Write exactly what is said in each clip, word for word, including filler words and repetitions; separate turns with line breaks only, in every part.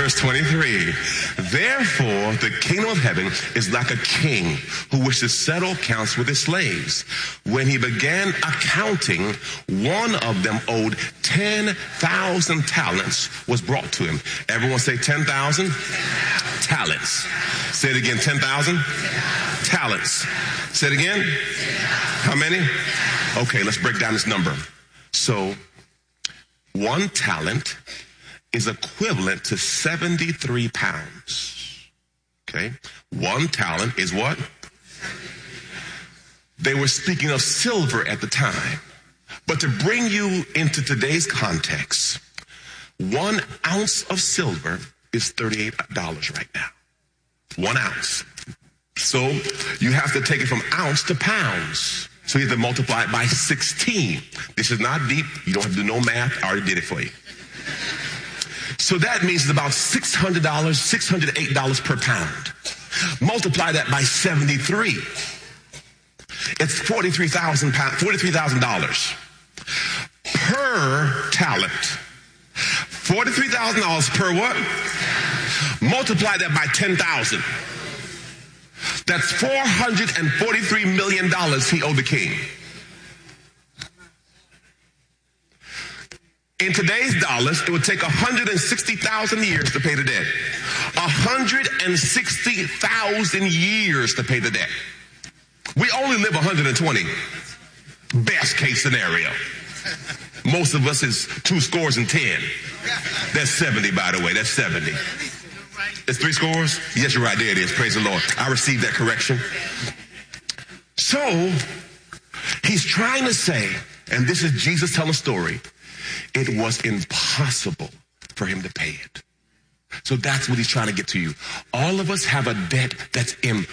Verse twenty-three. Therefore, the kingdom of heaven is like a king who wished to settle accounts with his slaves. When he began accounting, one of them owed ten thousand talents was brought to him. Everyone say ten thousand talents. Say it again, ten thousand talents. Say it again. How many? Okay, let's break down this number. So, one talent is equivalent to seventy-three pounds. Okay? One talent is what? They were speaking of silver at the time. But to bring you into today's context, one ounce of silver is thirty-eight dollars right now. One ounce. So you have to take it from ounce to pounds. So you have to multiply it by sixteen. This is not deep. You don't have to do no math. I already did it for you. So that means it's about six hundred dollars, six hundred eight dollars per pound. Multiply that by seventy-three. It's forty-three thousand pounds, forty-three thousand dollars per talent. forty-three thousand dollars per what? Multiply that by ten thousand. That's four hundred forty-three million dollars he owed the king. In today's dollars, it would take one hundred sixty thousand years to pay the debt. one hundred sixty thousand years to pay the debt. We only live one hundred twenty. Best case scenario. Most of us is two scores and ten. That's seventy, by the way. That's seventy. It's three scores? Yes, you're right. There it is. Praise the Lord. I received that correction. So, he's trying to say, and this is Jesus telling a story, it was impossible for him to pay it. So that's what he's trying to get to you. All of us have a debt that's im-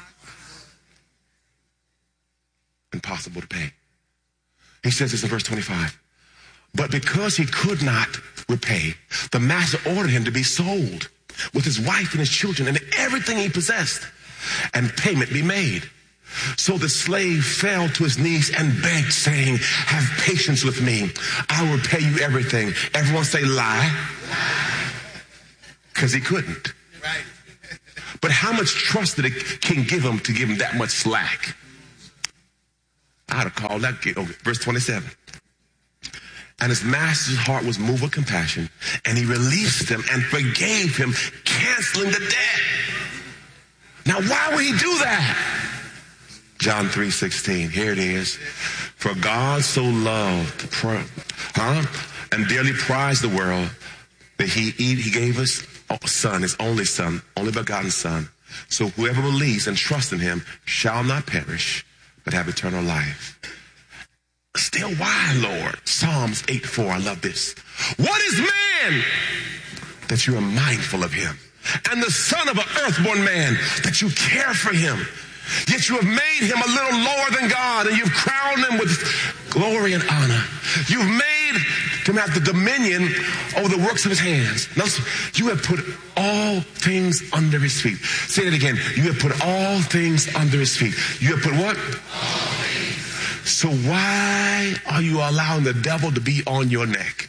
impossible to pay. He says this in verse twenty-five. But because he could not repay, the master ordered him to be sold with his wife and his children and everything he possessed, and payment be made. So the slave fell to his knees and begged, saying, have patience with me. I will pay you everything. Everyone say lie. Because he couldn't. Right. But how much trust did a king give him to give him that much slack? I'd have called that. Okay, verse twenty-seven. And his master's heart was moved with compassion, and he released him and forgave him, canceling the debt. Now, why would he do that? John three sixteen. Here it is. For God so loved, huh, and dearly prized the world that he he gave us a son, his only son, only begotten son. So whoever believes and trusts in him shall not perish, but have eternal life. Still, why, Lord? Psalms eight four, I love this. What is man that you are mindful of him? And the son of an earthborn man that you care for him? Yet you have made him a little lower than God, and you've crowned him with glory and honor. You've made him have the dominion over the works of his hands. Now, you have put all things under his feet. Say it again. You have put all things under his feet. You have put what? So why are you allowing the devil to be on your neck?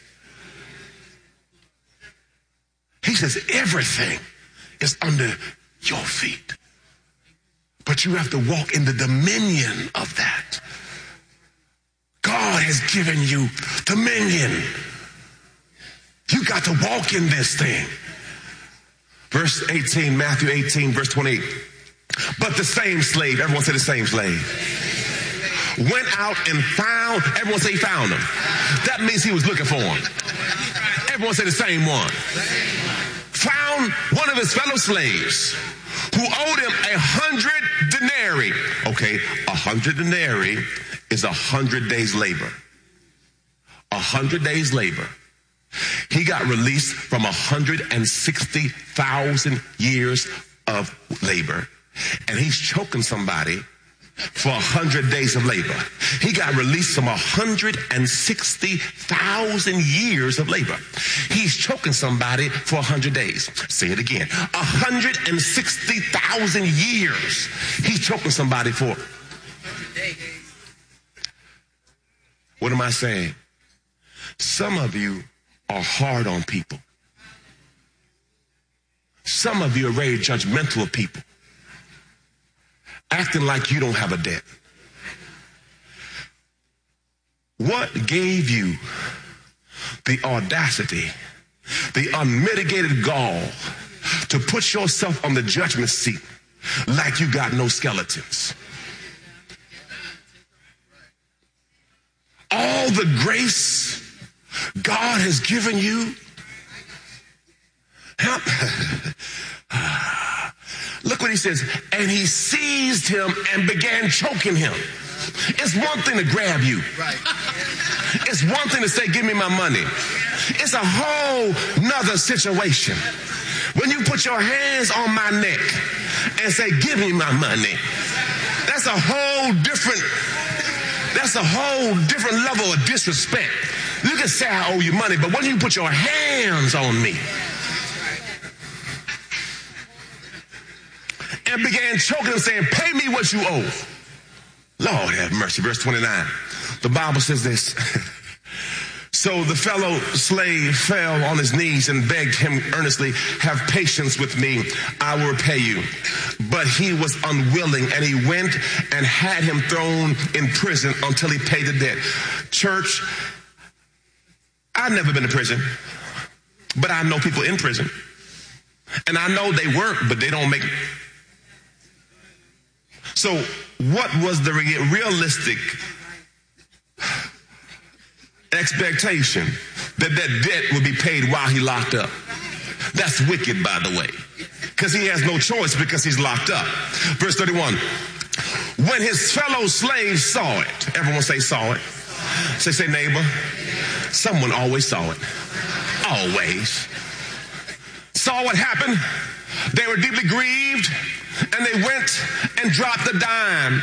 He says everything is under your feet. But you have to walk in the dominion of that. God has given you dominion. You got to walk in this thing. Verse eighteen, Matthew eighteen, verse twenty-eight. But the same slave, everyone say the same slave, went out and found, everyone say he found him. That means he was looking for him. Everyone say the same one. Found one of his fellow slaves who owed him a hundred denarii. Okay, a hundred denarii is a hundred days labor. A hundred days labor. He got released from a hundred and sixty thousand years of labor, and he's choking somebody for a hundred days of labor. He got released from a hundred and sixty thousand years of labor. He's choking somebody for a hundred days. Say it again. A hundred and sixty thousand years. He's choking somebody for. What am I saying? Some of you are hard on people. Some of you are very judgmental of people, acting like you don't have a debt. What gave you the audacity, the unmitigated gall to put yourself on the judgment seat like you got no skeletons? All the grace God has given you. Look what he says. And he seized him and began choking him. It's one thing to grab you. It's one thing to say, give me my money. It's a whole nother situation when you put your hands on my neck and say, give me my money. That's a whole different, that's a whole different level of disrespect. You can say I owe you money, but when you put your hands on me and began choking him, saying, pay me what you owe. Lord have mercy. Verse twenty-nine. The Bible says this. So the fellow slave fell on his knees and begged him earnestly, have patience with me, I will repay you. But he was unwilling, and he went and had him thrown in prison until he paid the debt. Church, I've never been to prison, but I know people in prison. And I know they work, but they don't make it. So what was the re- realistic expectation that that debt would be paid while he locked up? That's wicked, by the way, because he has no choice because he's locked up. Verse thirty-one. When his fellow slaves saw it, everyone say saw it. Say, say neighbor. Someone always saw it. Always. Saw what happened. They were deeply grieved, and they went and dropped a dime.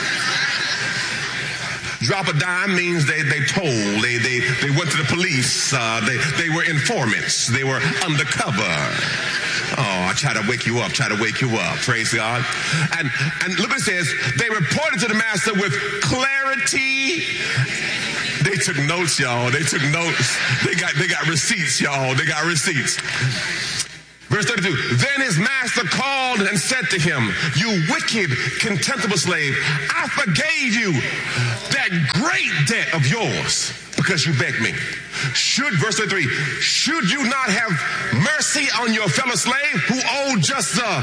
Drop a dime means they, they told, they, they, they went to the police, uh, they, they were informants, they were undercover. Oh, I try to wake you up, try to wake you up, praise God. And, and look what it says, they reported to the master with clarity. They took notes, y'all, they took notes. They got, they got receipts, y'all, they got receipts. Verse thirty-two, then his master called and said to him, you wicked, contemptible slave, I forgave you that great debt of yours because you begged me. Should, verse thirty-three, should you not have mercy on your fellow slave who owed just the,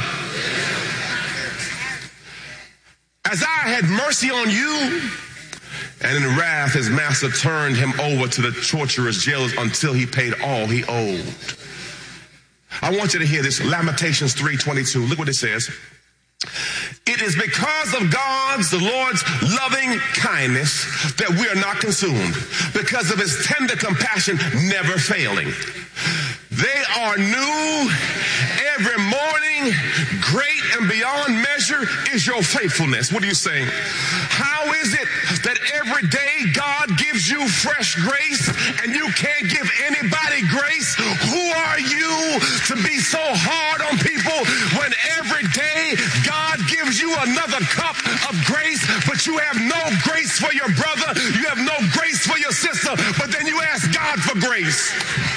as I had mercy on you? And in wrath, his master turned him over to the torturous jailers until he paid all he owed. I want you to hear this. Lamentations three twenty-two. Look what it says. It is because of God's, the Lord's loving kindness that we are not consumed, because of his tender compassion never failing. They are new every morning. Great and beyond measure is your faithfulness. What are you saying? How is it that every day God gives you fresh grace and you can't give anybody grace? Who are you to be so hard on people when every day God gives you another cup of grace, but you have no grace for your brother, you have no grace for your sister, but then you ask God for grace?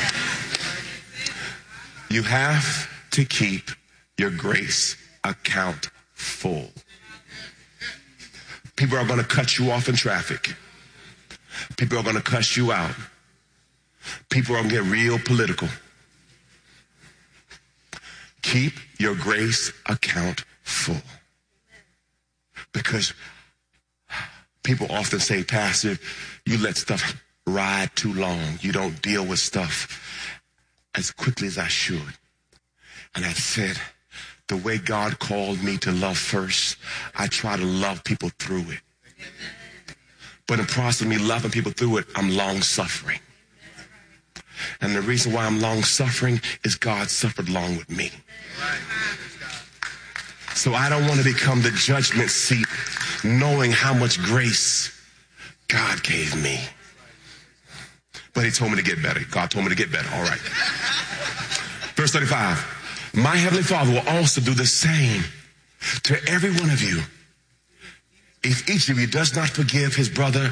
You have to keep your grace account full. People are going to cut you off in traffic. People are going to cuss you out. People are going to get real political. Keep your grace account full. Because people often say, Pastor, you let stuff ride too long. You don't deal with stuff as quickly as I should. And I said, the way God called me to love first, I try to love people through it. But in the process of me loving people through it, I'm long suffering. And the reason why I'm long suffering is God suffered long with me. So I don't want to become the judgment seat knowing how much grace God gave me. But he told me to get better. God told me to get better. All right. Verse thirty-five. My heavenly Father will also do the same to every one of you if each of you does not forgive his brother.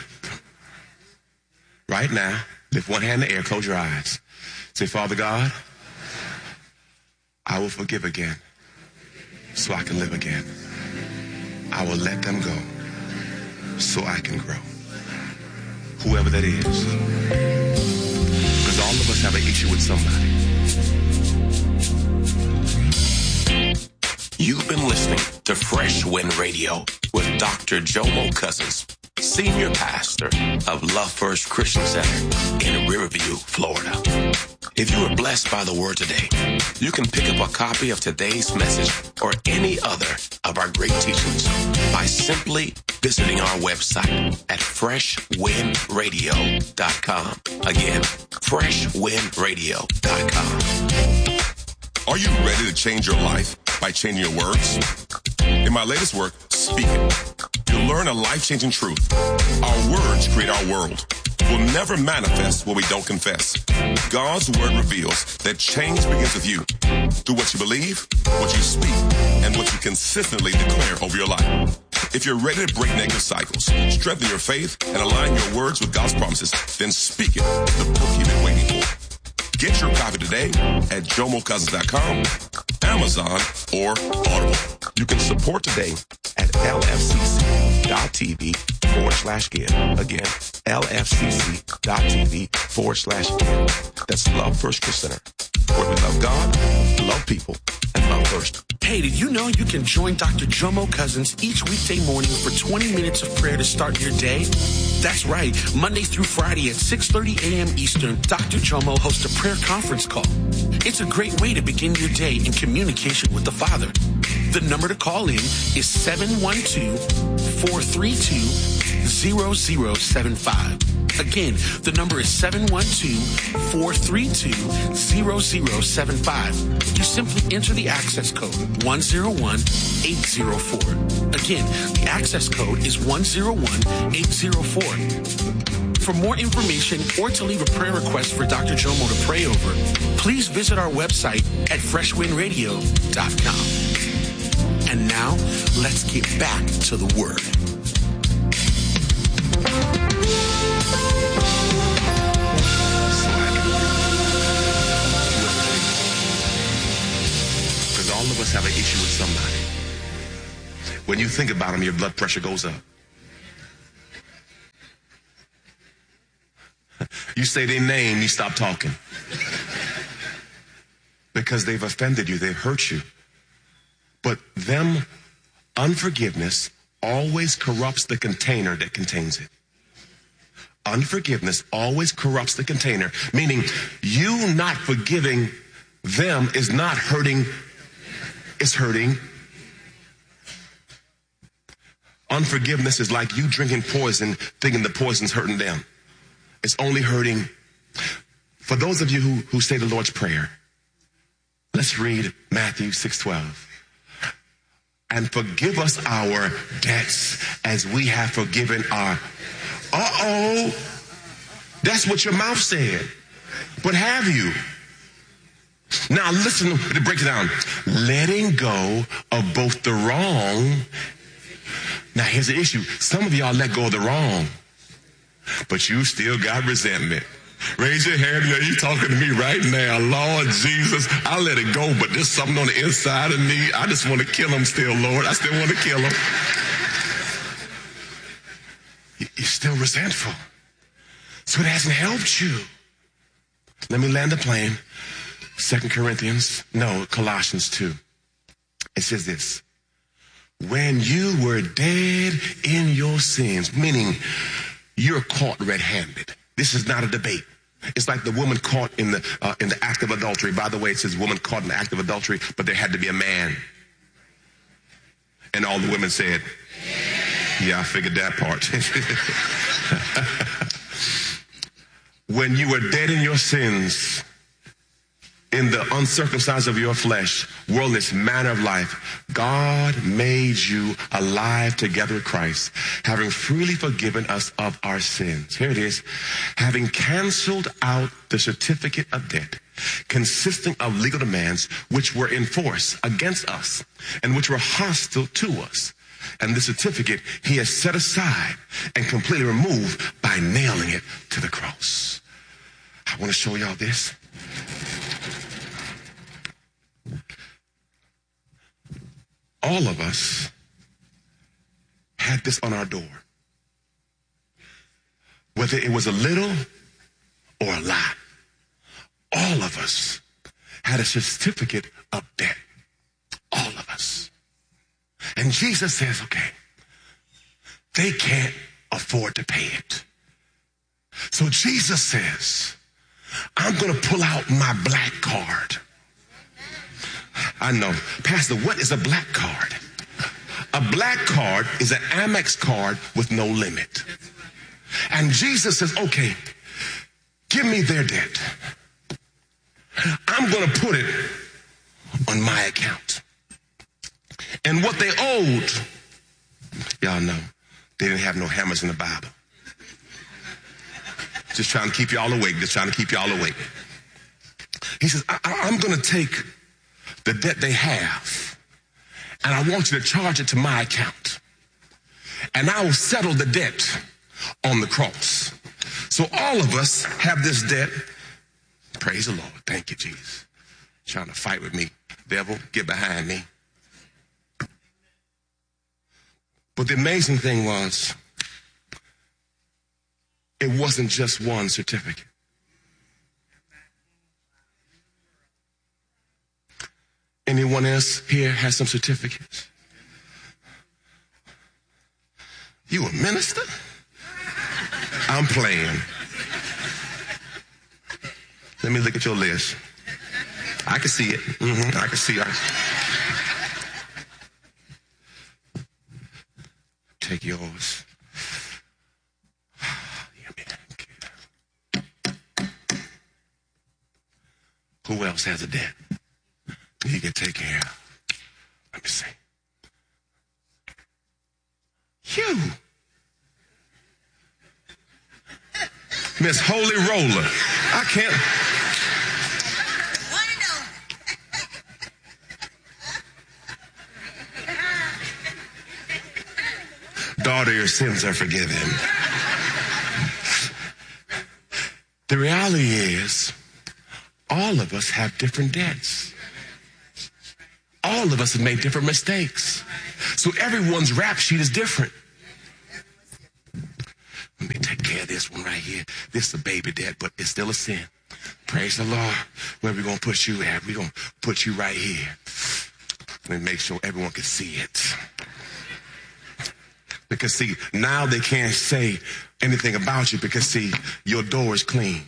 Right now, lift one hand in the air, close your eyes. Say, Father God, I will forgive again so I can live again. I will let them go so I can grow. Whoever that is. Because all of us have an issue with somebody.
You've been listening to Fresh Wind Radio with Doctor Jomo Cousins, Senior Pastor of Love First Christian Center in Riverview, Florida. If you were blessed by the word today, you can pick up a copy of today's message or any other of our great teachings by simply visiting our website at fresh wind radio dot com. Again, fresh wind radio dot com.
Are you ready to change your life by changing your words? In my latest work, Speak It, you'll learn a life-changing truth. Our words create our world. We'll never manifest what we don't confess. God's word reveals that change begins with you, through what you believe, what you speak, and what you consistently declare over your life. If you're ready to break negative cycles, strengthen your faith, and align your words with God's promises, then Speak It, the book you've been waiting for. Get your copy today at jomo cousins dot com, Amazon, or Audible.
You can support today at lfcc.tv forward slash give. Again, lfcc.tv forward slash give. That's Love First Christian Center, where we love God, love people, and love first.
Hey, did you know you can join Doctor Jomo Cousins each weekday morning for twenty minutes of prayer to start your day? That's right. Monday through Friday at six thirty a.m. Eastern, Doctor Jomo hosts a prayer conference call. It's a great way to begin your day in communication with the Father. The number to call in is seven one two, four three two, zero zero seven five. Again, the number is seven one two, four three two, zero zero seven five. You simply enter the access code one zero one eight zero four. Again, the access code is one zero one eight zero four. For more information or to leave a prayer request for Doctor Jomo to pray over, please visit our website at fresh wind radio dot com. And now, let's get back to the Word.
Because all of us have an issue with somebody. When you think about them, your blood pressure goes up. You say their name, you stop talking. Because they've offended you, they've hurt you. But them unforgiveness always corrupts the container that contains it. Unforgiveness always corrupts the container, meaning you not forgiving them is not hurting, it's hurting. Unforgiveness is like you drinking poison, thinking the poison's hurting them. It's only hurting. For those of you who, who say the Lord's Prayer, let's read Matthew six twelve. And forgive us our debts as we have forgiven our... Uh-oh. That's what your mouth said. But have you? Now listen to break it down. Letting go of both the wrong. Now here's the issue. Some of y'all let go of the wrong, but you still got resentment. Raise your hand. Yeah, you talking to me right now. Lord Jesus, I let it go, but there's something on the inside of me. I just want to kill him still, Lord. I still want to kill him. You're still resentful. So it hasn't helped you. Let me land the plane. Second Corinthians, no, Colossians two. It says this. When you were dead in your sins, meaning you're caught red-handed. This is not a debate. It's like the woman caught in the uh, in the act of adultery. By the way, it says woman caught in the act of adultery, but there had to be a man. And all the women said, yeah, I figured that part. When you were dead in your sins, in the uncircumcised of your flesh, worldliness, manner of life, God made you alive together with Christ, having freely forgiven us of our sins. Here it is. Having canceled out the certificate of debt consisting of legal demands which were in force against us and which were hostile to us. And the certificate he has set aside and completely removed by nailing it to the cross. I want to show y'all this. all of us had this on our door. Whether it was a little or a lot, all of us had a certificate of debt. All of us. And Jesus says, okay, they can't afford to pay it. So Jesus says, I'm going to pull out my black card. I know. Pastor, what is a black card? A black card is an Amex card with no limit. And Jesus says, okay, give me their debt. I'm going to put it on my account. And what they owed, y'all know, they didn't have no hammers in the Bible. Just trying to keep y'all awake, just trying to keep y'all awake. He says, I- I'm going to take the debt they have, and I want you to charge it to my account. And I will settle the debt on the cross. So all of us have this debt. Praise the Lord. Thank you, Jesus. Trying to fight with me. Devil, get behind me. But the amazing thing was, it wasn't just one certificate. Anyone else here has some certificates? You a minister? I'm playing. Let me look at your list. I can see it. Mm-hmm. I can see it. Take yours. Who else has a debt you can take care of? Let me see. You. Miss Holy Roller. I can't. Daughter, your sins are forgiven. The reality is, all of us have different debts. All of us have made different mistakes. So everyone's rap sheet is different. Let me take care of this one right here. This is a baby debt, but it's still a sin. Praise the Lord. Where we going to put you at? We're going to put you right here. Let me make sure everyone can see it. Because, see, now they can't say anything about you because, see, your door is clean.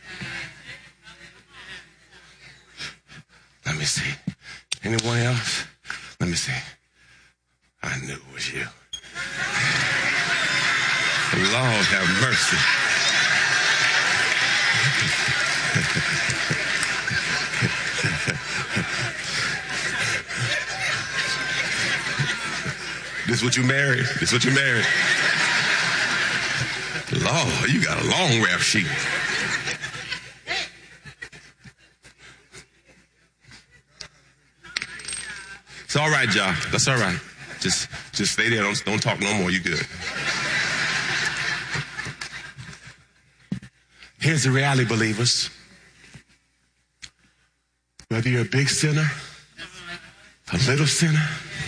Let me see. Anyone else? Let me see. I knew it was you. Lord have mercy. This what you married? This what you married? Lord, you got a long rap sheet. It's all right, y'all. That's all right. Just, just stay there. Don't, don't talk no more. You good. Here's the reality, believers. Whether you're a big sinner, a little sinner,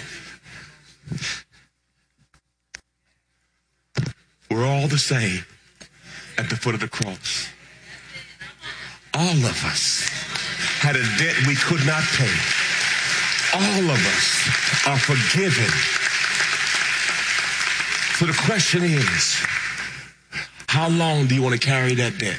we're all the same at the foot of the cross. All of us had a debt we could not pay. All of us are forgiven. So the question is, how long do you want to carry that debt?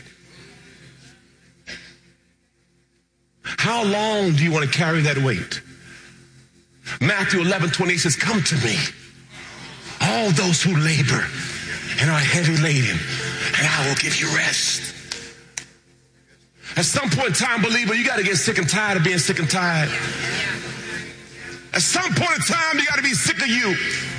How long do you want to carry that weight? Matthew eleven twenty-eight says, come to me, all those who labor and are heavy laden, and I will give you rest. At some point in time, believer, you got to get sick and tired of being sick and tired. At some point in time, you got to be sick of you.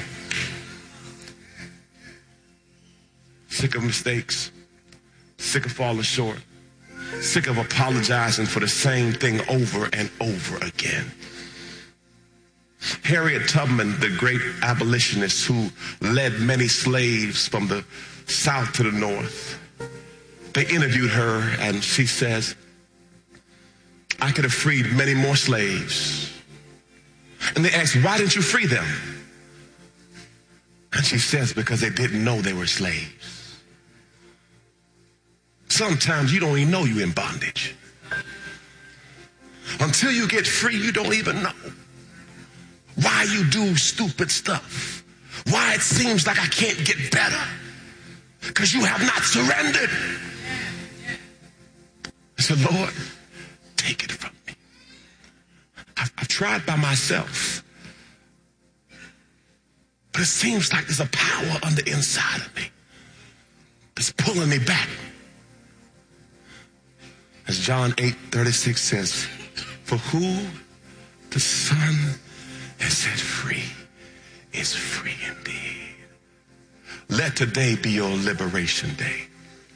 Sick of mistakes. Sick of falling short. Sick of apologizing for the same thing over and over again. Harriet Tubman, the great abolitionist who led many slaves from the south to the north, they interviewed her and she says, I could have freed many more slaves And they asked, why didn't you free them? And she says, because they didn't know they were slaves. Sometimes you don't even know you're in bondage. Until you get free, you don't even know why you do stupid stuff. Why it seems like I can't get better. Because you have not surrendered. I said, Lord, take it from me. I've, I've tried by myself. But it seems like there's a power on the inside of me that's pulling me back. As John eight thirty-six says, for who the Son has set free is free indeed. Let today be your liberation day.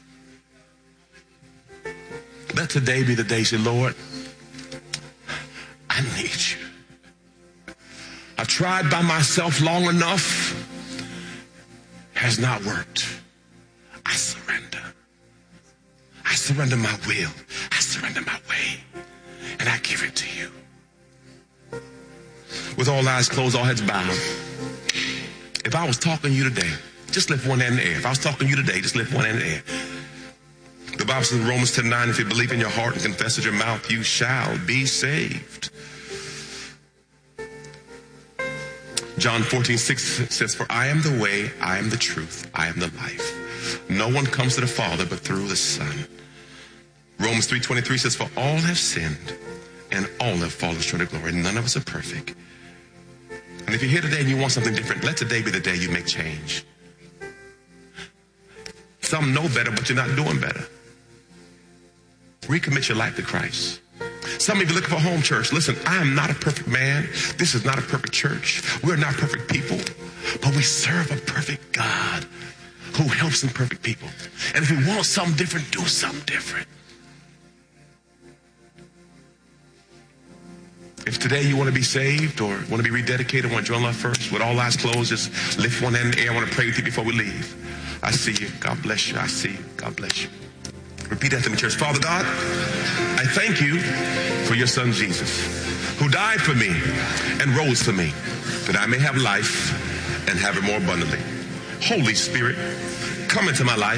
Let today be the day you say, Lord, I need you. I tried by myself long enough. Has not worked. I surrender. I surrender my will. I surrender my way. And I give it to you. With all eyes closed, all heads bowed. If I was talking to you today, just lift one hand in the air. If I was talking to you today, just lift one hand in the air. The Bible says in Romans ten nine, if you believe in your heart and confess with your mouth, you shall be saved. John fourteen six says, for I am the way, I am the truth, I am the life. No one comes to the Father but through the Son. Romans three twenty-three says, for all have sinned and all have fallen short of glory. None of us are perfect. And if you're here today and you want something different, let today be the day you make change. Some know better, but you're not doing better. Recommit your life to Christ. Some of you looking for home church. Listen, I am not a perfect man. This is not a perfect church. We're not perfect people, but we serve a perfect God who helps imperfect people. And if you want something different, do something different. If today you want to be saved or want to be rededicated, want to join Love First, with all eyes closed, just lift one hand in the air. I want to pray with you before we leave. I see you. God bless you. I see you. God bless you. Repeat after me, church. Father God, I thank you for your son Jesus, who died for me and rose for me, that I may have life and have it more abundantly. Holy Spirit, come into my life.